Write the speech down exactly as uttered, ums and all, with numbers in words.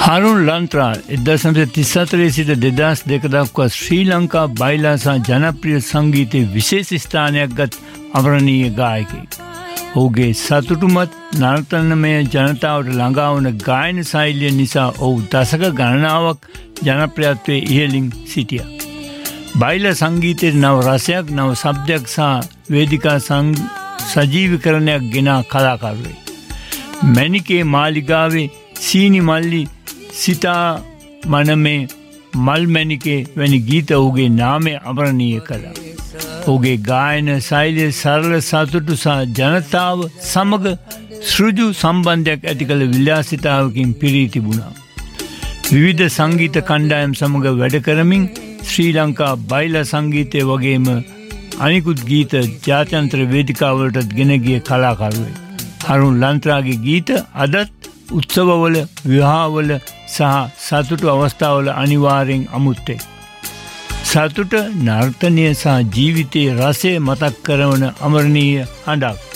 හරුන් ලන්ත්‍රා එක්දහස් නවසිය තිස් හතරේ සිට දෙදහස් දෙක දක්වා ශ්‍රී ලංකා බයිලා සහ ජනප්‍රිය සංගීතයේ විශේෂ ස්ථානයක් ගත් අමරණීය ගායකයෙක්. ඔහුගේ සතුටුමත් නර්තනමය ජනතාවට ළඟා වන ගායන ශෛලිය නිසා ඔහු දශක ගණනාවක් ජනප්‍රියත්වයේ ඉහළින් සිටියා. බයිලා සංගීතයේ නව රසයක්, නව ශබ්දයක් සහ වේදිකා සජීවීකරණයක් ගෙනා කලාකරුවෙක්. මැණිකේ මාලිගාවේ සීනි මල්ලි සිතා මනමේ මල් මැණිකේ වැනි ගීත ඔහුගේ නාමය අමරණීය කළා. ඔහුගේ ගායන ශෛලිය සරල, සතුටු සහ ජනතාව සමග සෘජු සම්බන්ධයක් ඇති කළ විලාසිතාවකින් පිරී තිබුණා. විවිධ සංගීත කණ්ඩායම් සමග වැඩ කරමින් ශ්‍රී ලංකා බයිලා සංගීතය වගේම අනිකුත් ගීත ජාත්‍යන්තර වේදිකාවලටත් ගෙන ගිය කලාකරුවෙක්. හරුන් ලන්ත්‍රාගේ ගීත අදත් උත්සවවල, විවාහවල සහ සතුටු අවස්ථාවල අනිවාර්යෙන් අමුත්තේ. සතුට, නර්තනය සහ ජීවිතයේ රසය මතක් කරවන අමරණීය හඬක්.